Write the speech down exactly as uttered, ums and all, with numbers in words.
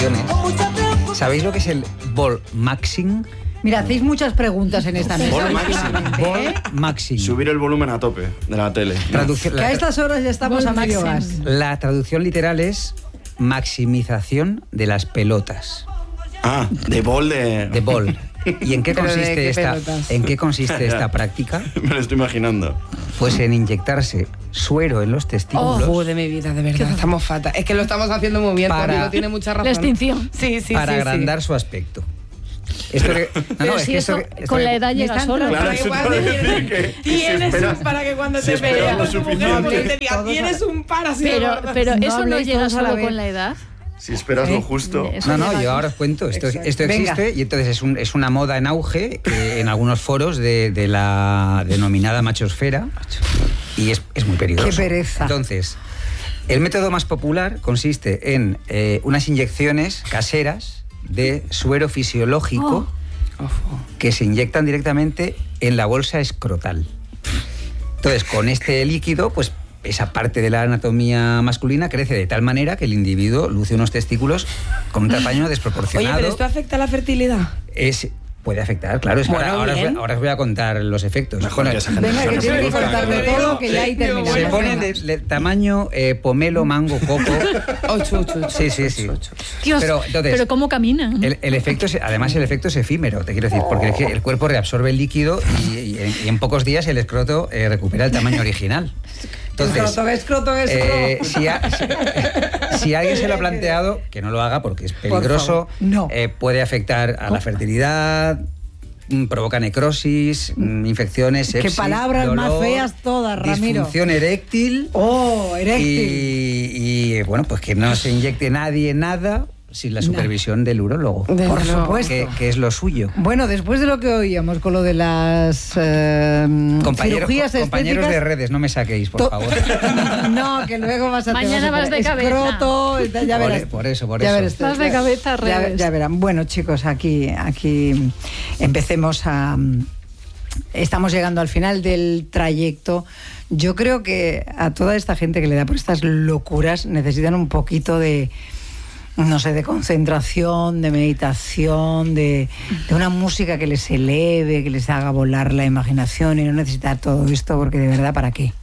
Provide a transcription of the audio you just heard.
traducciones. ¿Sabéis lo que es el volmaxing? Mira, hacéis muchas preguntas en esta mesa. Volmaxing. Subir el volumen a tope de la tele. Traducción, que a estas horas ya estamos a medio gas. La traducción literal es maximización de las pelotas. Ah, de bol de... De bol. ¿Y en qué consiste, qué esta, pelotas? ¿en qué consiste esta práctica? Me lo estoy imaginando. Pues en inyectarse suero en los testículos. Oh, de mi vida, de verdad. Estamos fatal. Es que lo estamos haciendo muy bien, Para- Tony, tiene mucha razón. La extinción. Sí, sí, para sí, agrandar sí. su aspecto. Esto que, no, Pero no, es si que eso esto, esto con que- la edad llega están solo. Claro, Para eso que te cuando iba a decir tienes- que- que si tienes esperas- un para que cuando si te esperas veas lo con tu mujer, suficiente. te diga, Todos tienes a- un para si Pero, no- pero No eso no habléis llega todos a la solo vez. con la edad. Si esperas ¿Eh? lo justo. Eso No, no, llega- yo ahora os cuento. Esto, esto Venga. existe y entonces es, un, es una moda en auge que en algunos foros de, de la denominada machosfera y es, es muy peligroso. Qué pereza. Entonces, el método más popular consiste en eh, unas inyecciones caseras de suero fisiológico que se inyectan directamente en la bolsa escrotal. Entonces, con este líquido, pues esa parte de la anatomía masculina crece de tal manera que el individuo luce unos testículos con un tamaño Oye, desproporcionado. pero esto afecta a la fertilidad. Es, puede afectar, claro. Es que Bueno, ahora, ahora os voy, bien. ahora os voy a contar los efectos. Mejor Bueno, que esa gente Venga, que no se tiene que gusta. contarlo todo, que ya ahí terminamos. se pone de, de tamaño eh, pomelo, mango, coco. Ocho, ocho, ocho. Sí, sí, sí. Dios, Pero, pero, entonces, ¿cómo camina? El, el efecto es, además el efecto es efímero, te quiero decir, porque es que el cuerpo reabsorbe el líquido y, y en, y en pocos días el escroto eh, recupera el tamaño original. Entonces, Escroto, escroto, escroto. eh, si, a- si- si alguien se lo ha planteado, que no lo haga porque es peligroso, favor, no. eh, puede afectar a la fertilidad, mm, provoca necrosis, mm, infecciones, Qué sepsis, palabras dolor, más feas todas, Ramiro. disfunción eréctil. Oh, eréctil. Y, y, bueno, pues que no se inyecte nadie nada sin la supervisión del urólogo. Desde Por luego. supuesto. Que, que es lo suyo. Bueno, después de lo que oíamos con lo de las eh, Compañero- cirugías compañeros de estéticas... redes, no me saquéis, por to- favor. No, que luego vas a... te Mañana vas a vas de cabeza. Escroto, ya Por verás. e- por eso, por Ya eso. verás, Vas de ya- cabeza a ya- redes. Ya verán. Bueno, chicos, aquí, aquí empecemos a... Estamos llegando al final del trayecto. Yo creo que a toda esta gente que le da por estas locuras necesitan un poquito de... no sé, de concentración, de meditación, de, de una música que les eleve, que les haga volar la imaginación y no necesitar todo esto porque de verdad, ¿para qué?